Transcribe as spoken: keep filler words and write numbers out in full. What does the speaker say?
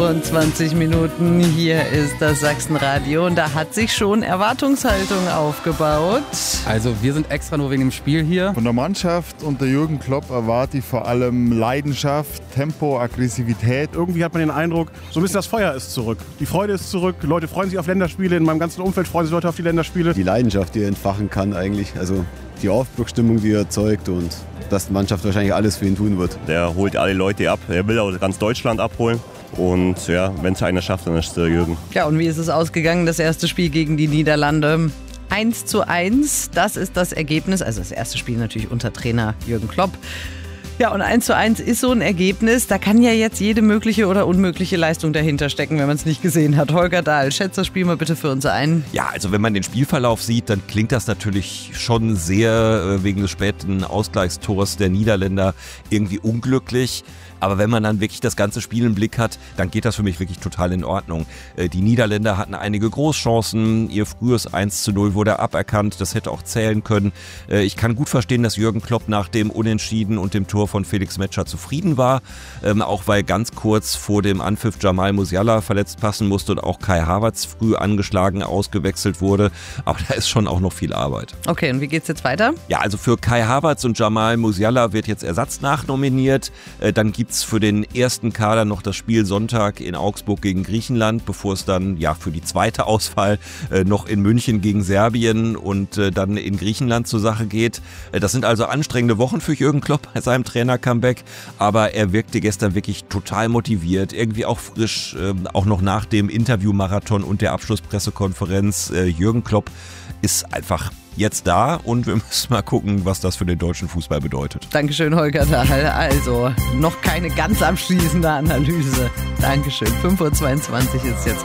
fünfundzwanzig Minuten. Hier ist das Sachsenradio und da hat sich schon Erwartungshaltung aufgebaut. Also wir sind extra nur wegen dem Spiel hier. Von der Mannschaft unter Jürgen Klopp erwarte ich vor allem Leidenschaft, Tempo, Aggressivität. Irgendwie hat man den Eindruck, so ein bisschen das Feuer ist zurück. Die Freude ist zurück, Leute freuen sich auf Länderspiele. In meinem ganzen Umfeld freuen sich Leute auf die Länderspiele. Die Leidenschaft, die er entfachen kann eigentlich, also die Aufbruchsstimmung, die er erzeugt und dass die Mannschaft wahrscheinlich alles für ihn tun wird. Der holt alle Leute ab, er will auch ganz Deutschland abholen. Und ja, wenn es einer schafft, dann ist es der Jürgen. Ja, und wie ist es ausgegangen, das erste Spiel gegen die Niederlande? eins zu eins, das ist das Ergebnis. Also das erste Spiel natürlich unter Trainer Jürgen Klopp. Ja, und eins zu eins ist so ein Ergebnis. Da kann ja jetzt jede mögliche oder unmögliche Leistung dahinter stecken, wenn man es nicht gesehen hat. Holger Dahl, schätzt das Spiel mal bitte für uns ein. Ja, also wenn man den Spielverlauf sieht, dann klingt das natürlich schon sehr äh, wegen des späten Ausgleichstors der Niederländer irgendwie unglücklich. Aber wenn man dann wirklich das ganze Spiel im Blick hat, dann geht das für mich wirklich total in Ordnung. Die Niederländer hatten einige Großchancen, ihr frühes eins zu null wurde aberkannt, das hätte auch zählen können. Ich kann gut verstehen, dass Jürgen Klopp nach dem Unentschieden und dem Tor von Felix Metscher zufrieden war, auch weil ganz kurz vor dem Anpfiff Jamal Musiala verletzt passen musste und auch Kai Havertz früh angeschlagen ausgewechselt wurde. Aber da ist schon auch noch viel Arbeit. Okay, und wie geht's jetzt weiter? Ja, also für Kai Havertz und Jamal Musiala wird jetzt Ersatz nachnominiert. Dann gibt für den ersten Kader noch das Spiel Sonntag in Augsburg gegen Griechenland, bevor es dann ja für die zweite Auswahl äh, noch in München gegen Serbien und äh, dann in Griechenland zur Sache geht. Äh, das sind also anstrengende Wochen für Jürgen Klopp bei seinem Trainer-Comeback, aber er wirkte gestern wirklich total motiviert, irgendwie auch frisch, äh, auch noch nach dem Interviewmarathon und der Abschlusspressekonferenz. Äh, Jürgen Klopp ist einfach jetzt da und wir müssen mal gucken, was das für den deutschen Fußball bedeutet. Dankeschön, Holger Dahl. Also noch keine ganz abschließende Analyse. Dankeschön. fünf Uhr zweiundzwanzig ist jetzt.